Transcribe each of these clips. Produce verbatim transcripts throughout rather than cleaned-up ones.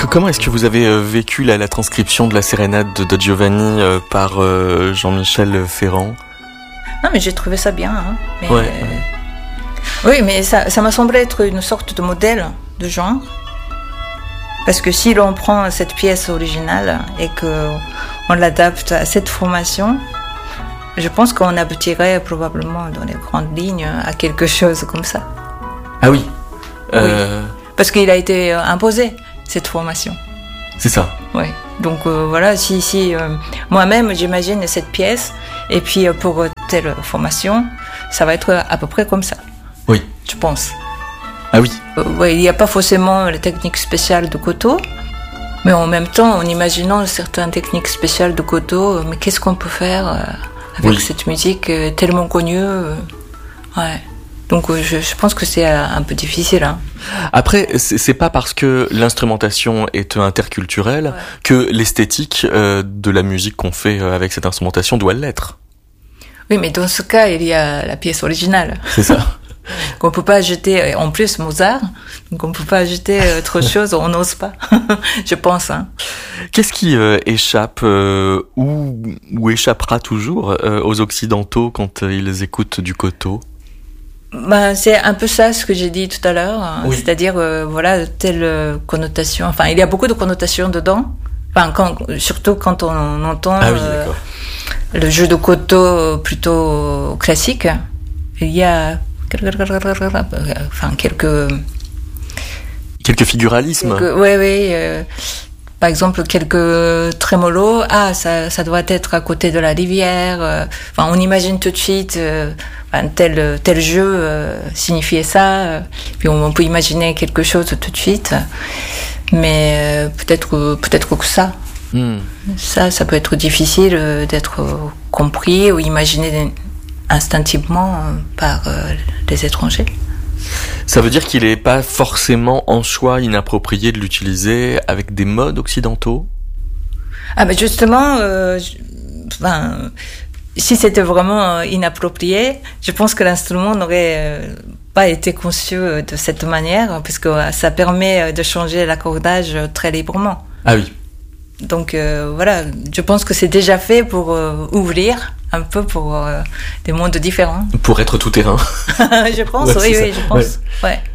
Comment est-ce que vous avez euh, vécu la, la transcription de la sérénade de, de Giovanni euh, par euh, Jean-Michel Ferrand ? Non, mais j'ai trouvé ça bien. Hein. Mais, ouais, euh... ouais. Oui, mais ça, ça m'a semblé être une sorte de modèle de genre. Parce que si l'on prend cette pièce originale et qu'on l'adapte à cette formation, je pense qu'on aboutirait probablement dans les grandes lignes à quelque chose comme ça. Ah oui, euh... oui. Parce qu'il a été imposé, cette formation. C'est ça. Oui. Donc euh, voilà, si, si euh, moi-même j'imagine cette pièce, et puis euh, pour telle formation, ça va être à peu près comme ça. Oui. Je pense. Ah oui. Euh, ouais, il n'y a pas forcément la technique spéciale de Coteau, mais en même temps, en imaginant certaines techniques spéciales de Coteau, mais qu'est-ce qu'on peut faire euh, avec oui. cette musique euh, tellement connue euh, ouais. Donc euh, je, je pense que c'est euh, un peu difficile. Hein. Après, c'est, c'est pas parce que l'instrumentation est interculturelle ouais. que l'esthétique euh, de la musique qu'on fait euh, avec cette instrumentation doit l'être. Oui, mais dans ce cas, il y a la pièce originale. C'est ça. Qu'on peut pas ajouter, en plus Mozart, donc on peut pas ajouter autre chose, on n'ose pas, je pense. Hein. Qu'est-ce qui euh, échappe euh, ou, ou échappera toujours euh, aux Occidentaux quand euh, ils écoutent du Coteau ? Ben, c'est un peu ça ce que j'ai dit tout à l'heure, hein. Oui. C'est-à-dire euh, voilà telle euh, connotation. Enfin, il y a beaucoup de connotations dedans. Enfin, quand, surtout quand on, on entend ah oui, euh, le jeu de Coteau plutôt classique, il y a enfin quelques quelques figuralismes. Quelques, oui, oui. Euh, par exemple, quelques trémolos. Ah, ça, ça doit être à côté de la rivière. Euh, enfin, on imagine tout de suite. Euh, Enfin, tel, tel jeu euh, signifiait ça, euh, puis on, on peut imaginer quelque chose tout de suite, mais euh, peut-être, peut-être que ça, mm. ça, ça peut être difficile euh, d'être euh, compris ou imaginé instinctivement euh, par euh, les étrangers. Ça veut dire qu'il n'est pas forcément en soi inapproprié de l'utiliser avec des modes occidentaux ? Ah ben justement, euh, ben, si c'était vraiment inapproprié, je pense que l'instrument n'aurait pas été conçu de cette manière, parce que ça permet de changer l'accordage très librement. Ah oui. Donc euh, voilà, je pense que c'est déjà fait pour euh, ouvrir un peu pour euh, des mondes différents. Pour être tout terrain. Je pense, ouais, oui, oui, ça. je pense. Ouais. ouais.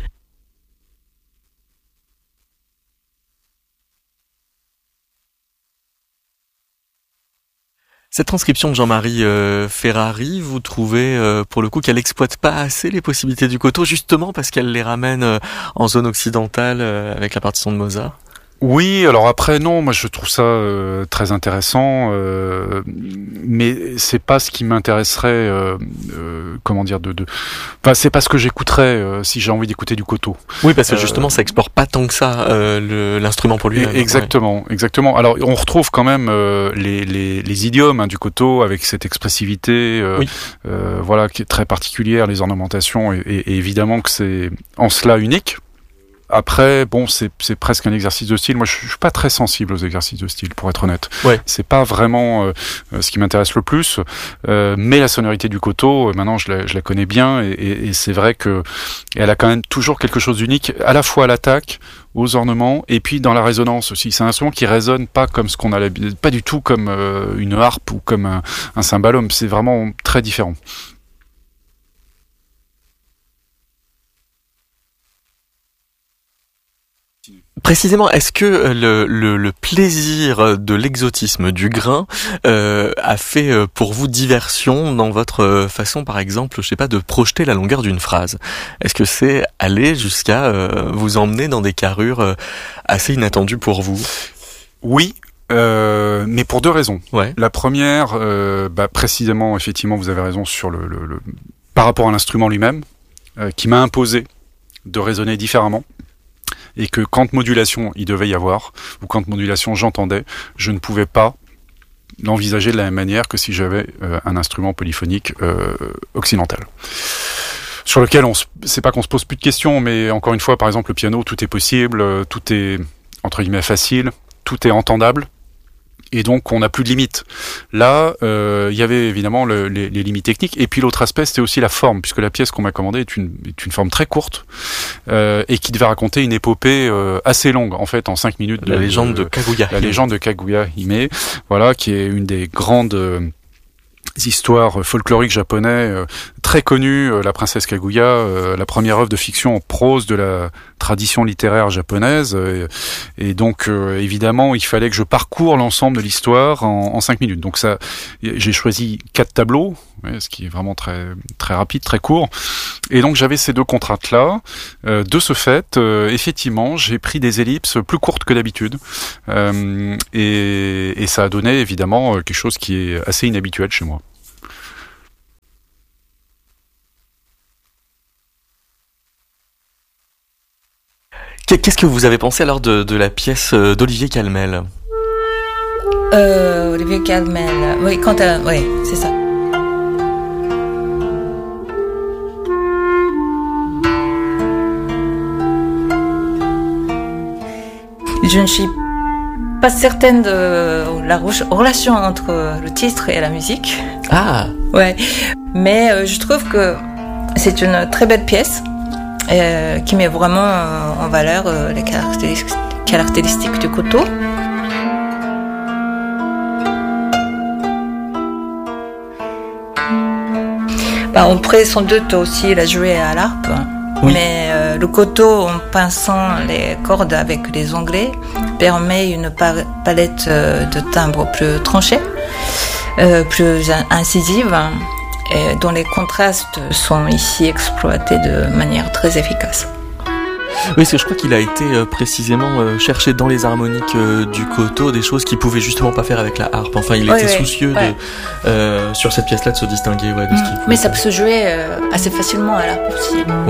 Cette transcription de Jean-Marie euh, Ferrari, vous trouvez euh, pour le coup qu'elle exploite pas assez les possibilités du Coteau, justement parce qu'elle les ramène euh, en zone occidentale euh, avec la partition de Mozart ? Oui, alors après non, moi je trouve ça euh, très intéressant, euh, mais c'est pas ce qui m'intéresserait, euh, euh, comment dire, de, de, enfin c'est pas ce que j'écouterais euh, si j'ai envie d'écouter du Coteau. Oui, parce que justement euh, ça explore pas tant que ça euh, le, l'instrument pour lui-même. Exactement, ouais. exactement. Alors on retrouve quand même euh, les, les, les idiomes hein, du Coteau avec cette expressivité, euh, oui. euh, voilà, qui est très particulière, les ornementations, et, et, et évidemment que c'est en cela unique. Après, bon, c'est, c'est presque un exercice de style. Moi, je suis pas très sensible aux exercices de style, pour être honnête. Ouais. C'est pas vraiment euh, ce qui m'intéresse le plus. Euh, mais la sonorité du Coteau, euh, maintenant, je la, je la connais bien, et, et, et c'est vrai que elle a quand même toujours quelque chose d'unique, à la fois à l'attaque, aux ornements, et puis dans la résonance aussi. C'est un instrument qui résonne pas comme ce qu'on a l'habitude, pas du tout comme euh, une harpe ou comme un, un cymbalum. C'est vraiment très différent. Précisément, est-ce que le, le, le plaisir de l'exotisme du grain euh, a fait pour vous diversion dans votre façon, par exemple, je sais pas, de projeter la longueur d'une phrase ? Est-ce que c'est aller jusqu'à euh, vous emmener dans des carrures assez inattendues pour vous ? Oui. Euh, mais pour deux raisons. Ouais. La première, euh, bah, précisément, effectivement, vous avez raison sur le, le, le par rapport à l'instrument lui-même, euh, qui m'a imposé de raisonner différemment. Et que quand modulation il devait y avoir, ou quand modulation j'entendais, je ne pouvais pas l'envisager de la même manière que si j'avais euh, un instrument polyphonique euh, occidental. Sur lequel on se, c'est pas qu'on se pose plus de questions, mais encore une fois, par exemple, le piano, tout est possible, tout est, entre guillemets, facile, tout est entendable. Et donc, on n'a plus de limites. Là, euh, il y avait évidemment le, les, les limites techniques. Et puis, l'autre aspect, c'était aussi la forme, puisque la pièce qu'on m'a commandée est une, est une forme très courte euh, et qui devait raconter une épopée euh, assez longue, en fait, en cinq minutes. La de, légende de, de Kaguya. La légende de Kaguya Hime, voilà, qui est une des grandes... Euh, histoires folkloriques japonais euh, très connues, euh, la princesse Kaguya, euh, la première œuvre de fiction en prose de la tradition littéraire japonaise, euh, et donc euh, évidemment il fallait que je parcours l'ensemble de l'histoire en, en cinq minutes. Donc ça, j'ai choisi quatre tableaux, ouais, ce qui est vraiment très très rapide, très court. Et donc j'avais ces deux contraintes là. Euh, de ce fait, euh, effectivement, j'ai pris des ellipses plus courtes que d'habitude, euh, et, et ça a donné évidemment quelque chose qui est assez inhabituel chez moi. Qu'est-ce que vous avez pensé alors de, de la pièce d'Olivier Calmel? euh, Olivier Calmel, oui, quand elle, oui, c'est ça. Je ne suis pas certaine de la relation entre le titre et la musique. Ah. Ouais, mais euh, je trouve que c'est une très belle pièce. Euh, qui met vraiment euh, en valeur euh, les caractéristiques, caractéristiques du koto. Bah, on pourrait sans doute aussi la jouer à l'harpe, oui. mais euh, le koto, en pinçant les cordes avec les onglets, permet une par- palette euh, de timbres plus tranchée, euh, plus incisive, et dont les contrastes sont ici exploités de manière très efficace. Oui, c'est, je crois qu'il a été euh, précisément euh, cherché dans les harmoniques euh, du koto des choses qu'il pouvait justement pas faire avec la harpe. Enfin, il oui, était oui, soucieux ouais. de, euh, sur cette pièce-là de se distinguer ouais, de mmh. ce qu'il pouvait Mais ça faire. peut se jouer euh, assez facilement à l'harpe aussi.